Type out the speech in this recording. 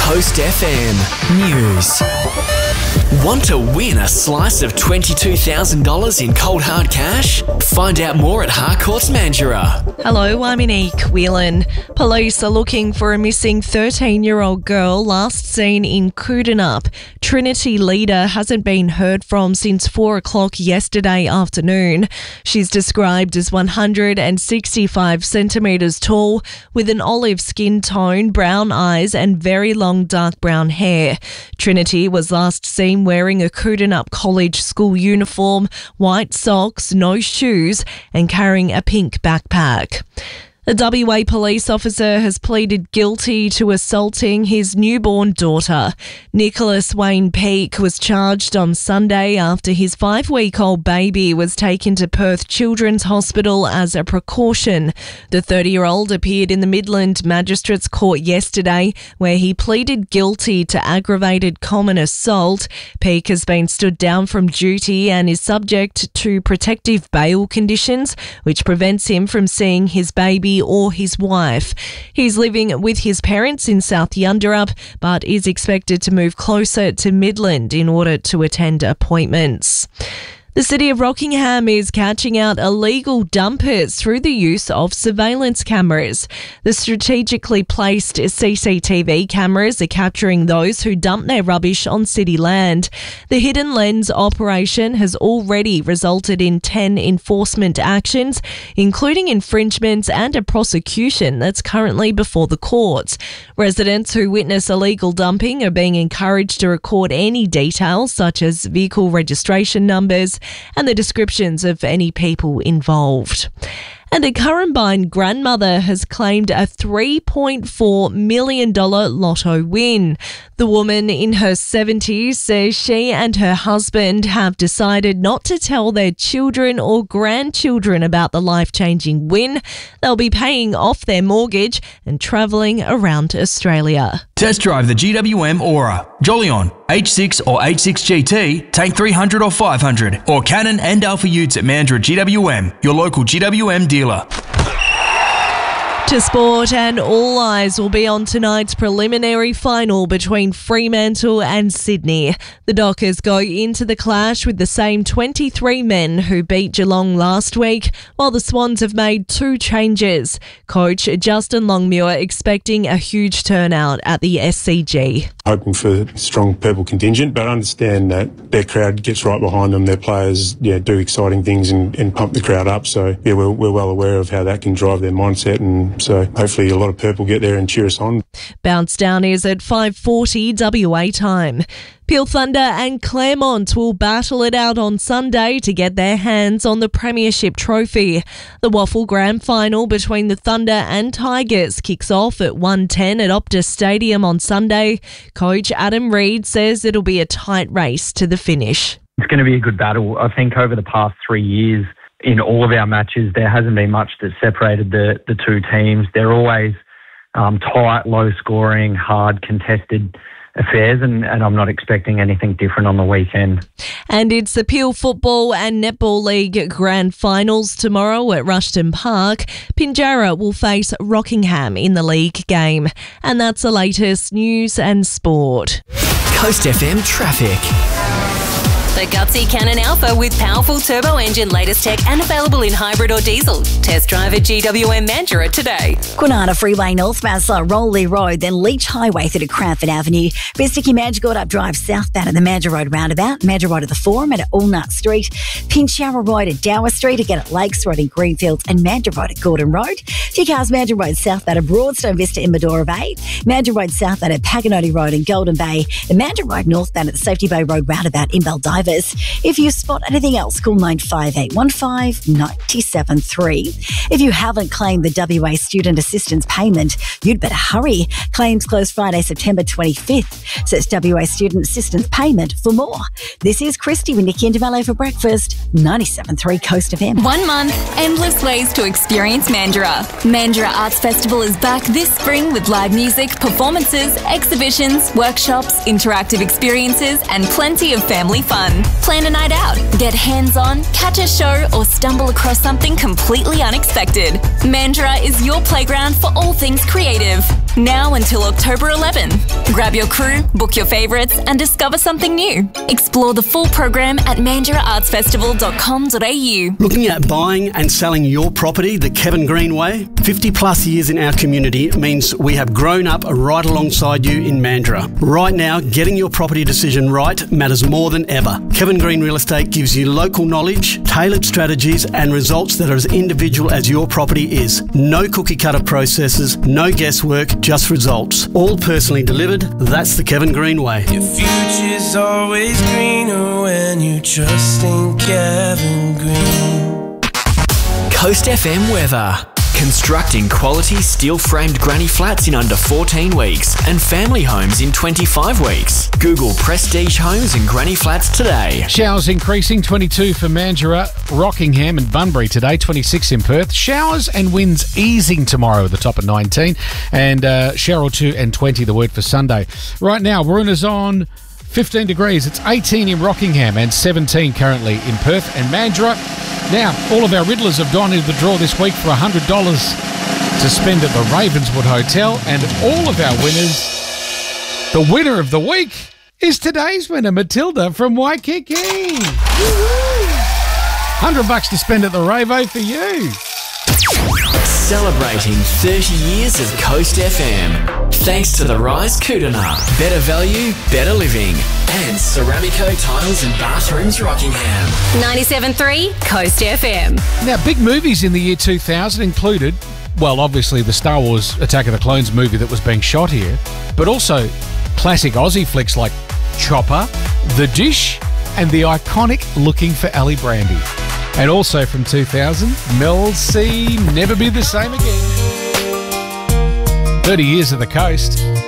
Coast FM News. Want to win a slice of $22,000 in cold hard cash? Find out more at Harcourts Mandurah. Hello, I'm Monique Whelan. Police are looking for a missing 13-year-old girl last seen in Koodanup. Trinity Leader hasn't been heard from since 4 o'clock yesterday afternoon. She's described as 165 centimetres tall with an olive skin tone, brown eyes and very long dark brown hair. Trinity was last seen wearing a Koodanup College school uniform, white socks, no shoes and carrying a pink backpack. A WA police officer has pleaded guilty to assaulting his newborn daughter. Nicholas Wayne Peake was charged on Sunday after his 5-week-old baby was taken to Perth Children's Hospital as a precaution. The 30-year-old appeared in the Midland Magistrates Court yesterday, where he pleaded guilty to aggravated common assault. Peake has been stood down from duty and is subject to protective bail conditions, which prevents him from seeing his baby or his wife. He's living with his parents in South Yunderup, but is expected to move closer to Midland in order to attend appointments. The City of Rockingham is catching out illegal dumpers through the use of surveillance cameras. The strategically placed CCTV cameras are capturing those who dump their rubbish on city land. The Hidden Lens operation has already resulted in 10 enforcement actions, including infringements and a prosecution that's currently before the courts. Residents who witness illegal dumping are being encouraged to record any details such as vehicle registration numbers and the descriptions of any people involved. And a Currumbine grandmother has claimed a $3.4 million lotto win. The woman in her 70s says she and her husband have decided not to tell their children or grandchildren about the life-changing win. They'll be paying off their mortgage and travelling around Australia. Test drive the GWM Aura, Jolion, H6 or H6 GT, Tank 300 or 500, or Canon and Alpha Utes at Mandurah GWM, your local GWM dealer. To sport, and all eyes will be on tonight's preliminary final between Fremantle and Sydney. The Dockers go into the clash with the same 23 men who beat Geelong last week, while the Swans have made 2 changes. Coach Justin Longmuir expecting a huge turnout at the SCG. Hoping for a strong purple contingent, but understand that their crowd gets right behind them. Their players do exciting things and pump the crowd up. So we're well aware of how that can drive their mindset, and so hopefully a lot of purple get there and cheer us on. Bounce down is at 5:40 WA time. Peel Thunder and Claremont will battle it out on Sunday to get their hands on the Premiership trophy. The Waffle Grand Final between the Thunder and Tigers kicks off at 1:10 at Optus Stadium on Sunday. Coach Adam Reid says it'll be a tight race to the finish. It's going to be a good battle. I think over the past 3 years, in all of our matches, there hasn't been much that separated the two teams. They're always tight, low-scoring, hard, contested affairs, and I'm not expecting anything different on the weekend. And it's the Peel Football and Netball League Grand Finals tomorrow at Rushton Park. Pinjarra will face Rockingham in the league game. And that's the latest news and sport. Coast FM traffic. The Gutsy Cannon Alpha with powerful turbo engine, latest tech and available in hybrid or diesel. Test drive at GWM Mandurah today. Kwinana Freeway North Bassler, Rowley Road, then Leach Highway through to Cranford Avenue. Bistiki Madgord up drive southbound at the Mandurah Road roundabout, Mandurah Road at the Forum and at Allnut Street, Pinjarra Road at Dower Street, again at Lakes Road in Greenfields and Mandurah Road at Gordon Road. Few cars Mandurah Road southbound at Broadstone Vista in Medora Bay, Mandurah Road southbound at Paganoti Road in Golden Bay, the Mandurah Road northbound at the Safety Bay Road roundabout in Baldivis. If you spot anything else, call 95815 973. If you haven't claimed the WA Student Assistance Payment, you'd better hurry. Claims close Friday, September 25th. Search WA Student Assistance Payment for more. This is Christy with Nikki and DeMello for breakfast, 97.3 Coast FM. 1 month, endless ways to experience Mandurah. Mandurah Arts Festival is back this spring with live music, performances, exhibitions, workshops, interactive experiences and plenty of family fun. Plan a night out, get hands-on, catch a show or stumble across something completely unexpected. Mandurah is your playground for all things creative. Now until October 11. Grab your crew, book your favourites and discover something new. Explore the full program at mandurahartsfestival.com.au. Looking at buying and selling your property the Kevin Green way? 50 plus years in our community means we have grown up right alongside you in Mandurah. Right now, getting your property decision right matters more than ever. Kevin Green Real Estate gives you local knowledge, tailored strategies and results that are as individual as your property is. No cookie cutter processes, no guesswork, just results. All personally delivered. That's the Kevin Green way. Your future's always greener when you trust in Kevin Green. Coast FM weather. Constructing quality steel-framed granny flats in under 14 weeks and family homes in 25 weeks. Google Prestige Homes and Granny Flats today. Showers increasing, 22 for Mandurah, Rockingham and Bunbury today, 26 in Perth. Showers and winds easing tomorrow at the top of 19 and shower 2 and 20 the word for Sunday. Right now, Waruna's on 15 degrees. It's 18 in Rockingham and 17 currently in Perth and Mandurah. Now, all of our Riddlers have gone into the draw this week for $100 to spend at the Ravenswood Hotel, and all of our winners, the winner of the week is today's winner, Matilda from Waikiki. $100 to spend at the Ravo for you. Celebrating 30 years of Coast FM. Thanks to the Rise Kootenai. Better value, better living. And Ceramico Tiles and Bathrooms Rockingham. 97.3 Coast FM. Now, big movies in the year 2000 included, well, obviously the Star Wars Attack of the Clones movie that was being shot here, but also classic Aussie flicks like Chopper, The Dish, and the iconic Looking for Ali Brandy. And also from 2000, Mel C, Never Be the Same Again. 30 years of the coast.